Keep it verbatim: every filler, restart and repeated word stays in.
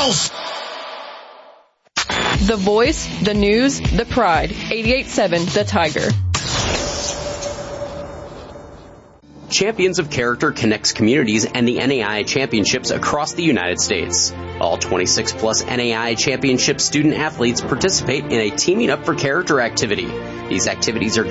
else. The Voice, the News, the Pride. eighty-eight point seven The Tiger. Champions of Character connects communities and the N A I A Championships across the United States. All twenty-six plus N A I A Championship student athletes participate in a Teaming Up for Character activity. These activities are